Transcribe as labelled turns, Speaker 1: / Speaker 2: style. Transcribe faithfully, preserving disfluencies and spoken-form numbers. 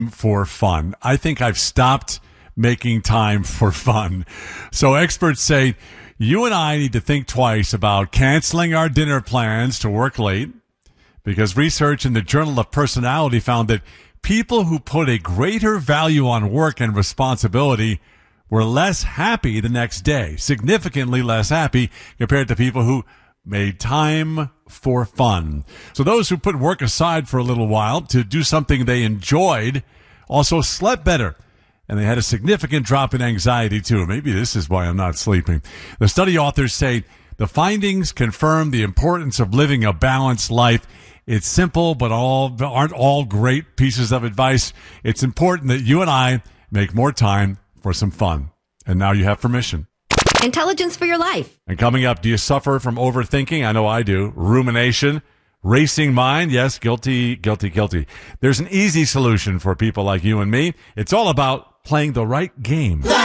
Speaker 1: for fun. I think I've stopped making time for fun. So experts say you and I need to think twice about canceling our dinner plans to work late, because research in the Journal of Personality found that people who put a greater value on work and responsibility were less happy the next day, significantly less happy compared to people who made time for fun. So those who put work aside for a little while to do something they enjoyed also slept better, and they had a significant drop in anxiety too. Maybe this is why I'm not sleeping. The study authors say the findings confirm the importance of living a balanced life. It's simple, but all aren't all great pieces of advice. It's important that you and I make more time for some fun. And now you have permission.
Speaker 2: Intelligence for your life.
Speaker 1: And coming up, do you suffer from overthinking? I know I do. Rumination, racing mind. Yes, guilty, guilty, guilty. There's an easy solution for people like you and me. It's all about playing the right game.